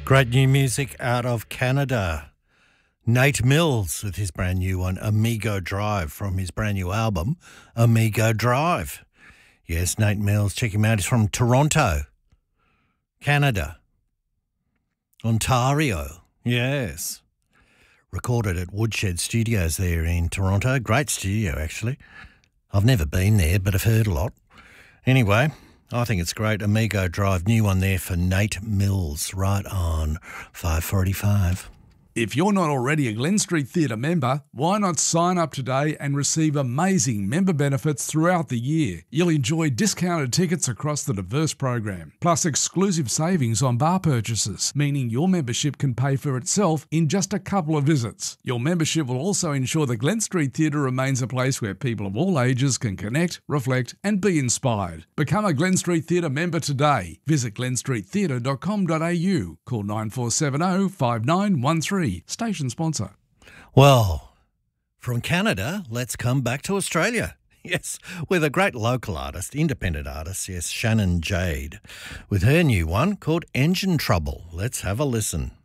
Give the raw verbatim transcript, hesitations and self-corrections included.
Great new music out of Canada. Nate Mills with his brand new one, Amigo Drive, from his brand new album, Amigo Drive. Yes, Nate Mills, check him out. He's from Toronto, Canada. Ontario, yes. Recorded at Woodshed Studios there in Toronto. Great studio, actually. I've never been there, but I've heard a lot. Anyway, I think it's great. Amigo Drive, new one there for Nate Mills, right on five forty-five. If you're not already a Glen Street Theatre member, why not sign up today and receive amazing member benefits throughout the year? You'll enjoy discounted tickets across the diverse program, plus exclusive savings on bar purchases, meaning your membership can pay for itself in just a couple of visits. Your membership will also ensure the Glen Street Theatre remains a place where people of all ages can connect, reflect and be inspired. Become a Glen Street Theatre member today. Visit glen street theatre dot com dot a u. Call nine four seven zero, five nine one three. Station sponsor. Well, from Canada, let's come back to Australia. Yes, with a great local artist, independent artist, yes, Shannon Jade, with her new one called Engine Trouble. Let's have a listen.